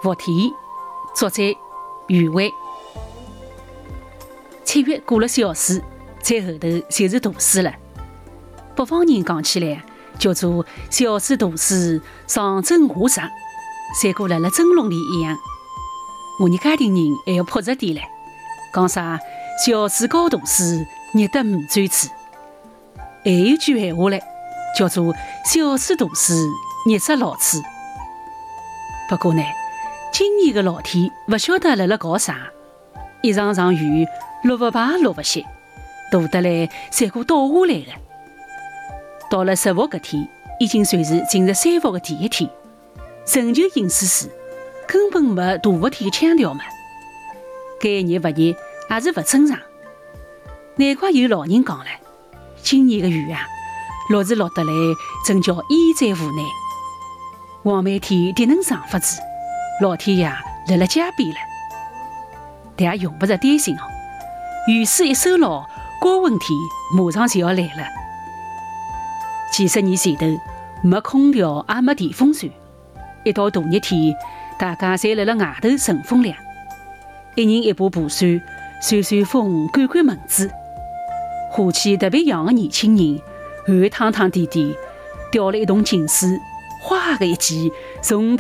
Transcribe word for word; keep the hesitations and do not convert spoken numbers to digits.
伏天，作者余伟。七月过了小暑，再后头就是大暑了。北方人讲起来叫做小暑大暑上蒸下杀，三个辣辣蒸笼里一样。我们家庭人还要朴实点唻，讲啥小暑高大暑，热得五转处。还有句闲话唻，叫做小暑大暑，热死老处。不过呢，今年的老天不晓得辣辣搞啥，一场场雨落不排落不歇，大得来三个倒下来的。到了十伏搿天，已经算是进入三伏的第一天，仍旧阴湿湿，根本没大伏天的腔调嘛。该热不热也是不正常，难怪有老人讲了，今年的雨啊，落是落得来，真叫淹在湖南。黄梅天敌能上法子，老天爷辣辣加边了。但也用不着担心哦，雨水一收牢，高温天马上就要来了。几十年前头，没空调也没电风扇，一到大热天，大家侪辣辣外头乘风凉，一人一把蒲扇，扇扇风，赶赶蚊子。火气特别痒的年轻人，汗汤汤点点，掉了一桶净水，哗的一记从